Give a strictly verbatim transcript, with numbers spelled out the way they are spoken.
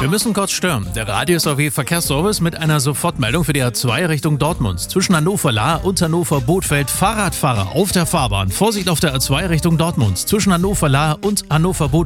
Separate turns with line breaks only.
Wir müssen kurz stören. Der Radio S A W Verkehrsservice mit einer Sofortmeldung für die A zwei Richtung Dortmund. Zwischen Hannover-Lahr und Hannover-Bothfeld Fahrradfahrer auf der Fahrbahn. Vorsicht auf der A zwei Richtung Dortmund. Zwischen Hannover-Lahr und Hannover-Bothfeld.